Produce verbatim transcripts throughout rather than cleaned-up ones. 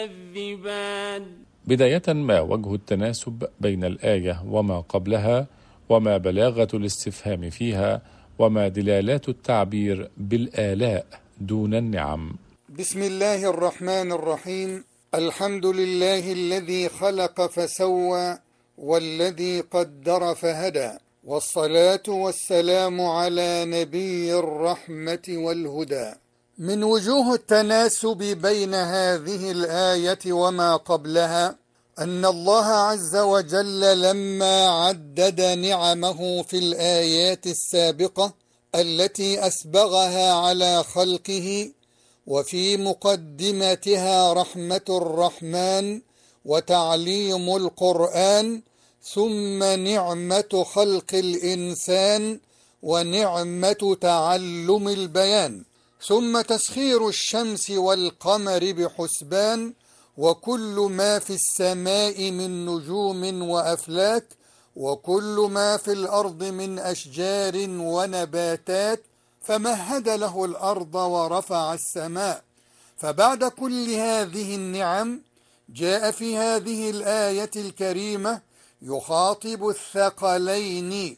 بداية، ما وجه التناسب بين الآية وما قبلها، وما بلاغة الاستفهام فيها، وما دلالات التعبير بالآلاء دون النعم؟ بسم الله الرحمن الرحيم. الحمد لله الذي خلق فسوى والذي قدر فهدى، والصلاة والسلام على نبي الرحمة والهدى. من وجوه التناسب بين هذه الآية وما قبلها أن الله عز وجل لما عدد نعمه في الآيات السابقة التي أسبغها على خلقه، وفي مقدمتها رحمة الرحمن وتعليم القرآن، ثم نعمة خلق الإنسان ونعمة تعلم البيان، ثم تسخير الشمس والقمر بحسبان، وكل ما في السماء من نجوم وأفلاك، وكل ما في الأرض من أشجار ونباتات، فمهد له الأرض ورفع السماء. فبعد كل هذه النعم جاء في هذه الآية الكريمة يخاطب الثقلين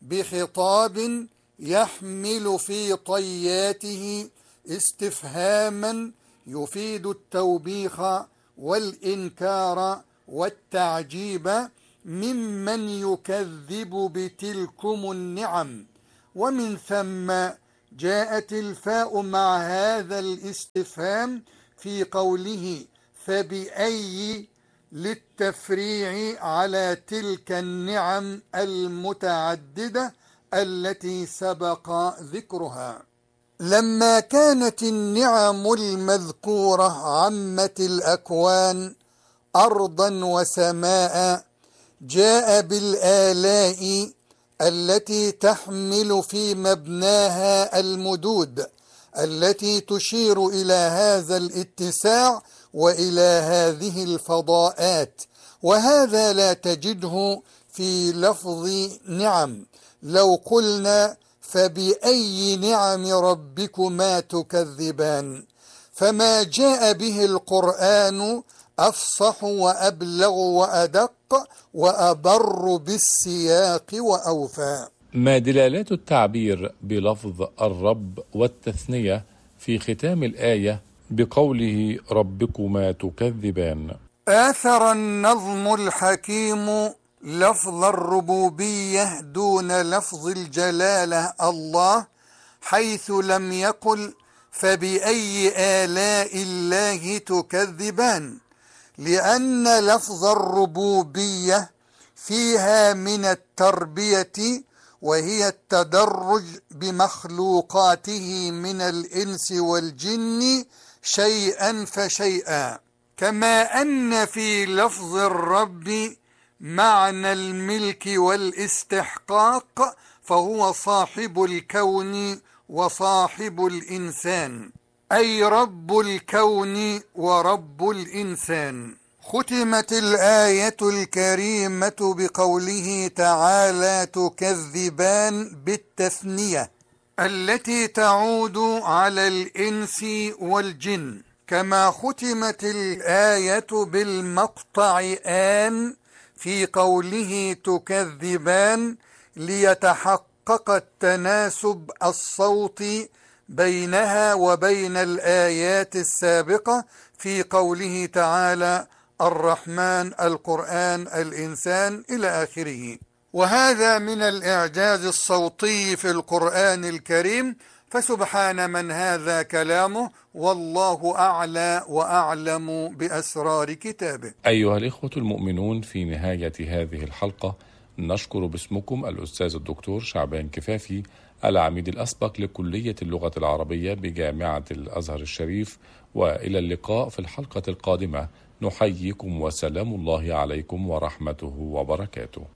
بخطاب يحمل في طياته استفهاما يفيد التوبيخ والإنكار والتعجيب ممن يكذب بتلكم النعم. ومن ثم جاءت الفاء مع هذا الاستفهام في قوله فبأي للتفريع على تلك النعم المتعددة التي سبق ذكرها. لما كانت النعم المذكورة عمت الأكوان أرضا وسماء، جاء بالآلاء التي تحمل في مبناها المدود التي تشير إلى هذا الاتساع وإلى هذه الفضاءات، وهذا لا تجده في لفظ نعم. لو قلنا فبأي نعم ربكما تكذبان، فما جاء به القرآن أفصح وأبلغ وأدق وأبر بالسياق وأوفى. ما دلالات التعبير بلفظ الرب والتثنية في ختام الآية بقوله ربكما تكذبان؟ آثر النظم الحكيم لفظ الربوبية دون لفظ الجلالة الله، حيث لم يقل فبأي آلاء الله تكذبان، لأن لفظ الربوبية فيها من التربية، وهي التدرج بمخلوقاته من الإنس والجن شيئا فشيئا، كما أن في لفظ الرب معنى الملك والاستحقاق، فهو صاحب الكون وصاحب الإنسان، أي رب الكون ورب الإنسان. ختمت الآية الكريمة بقوله تعالى تكذبان بالتثنية التي تعود على الإنس والجن، كما ختمت الآية بالمقطع آن في قوله تكذبان ليتحقق التناسب الصوتي بينها وبين الآيات السابقة في قوله تعالى الرحمن القرآن الإنسان إلى آخره. وهذا من الإعجاز الصوتي في القرآن الكريم، فسبحان من هذا كلامه، والله أعلى وأعلم بأسرار كتابه. أيها الإخوة المؤمنون، في نهاية هذه الحلقة نشكر باسمكم الأستاذ الدكتور شعبان كفافي، العميد الأسبق لكلية اللغة العربية بجامعة الأزهر الشريف، وإلى اللقاء في الحلقة القادمة. نحييكم وسلام الله عليكم ورحمته وبركاته.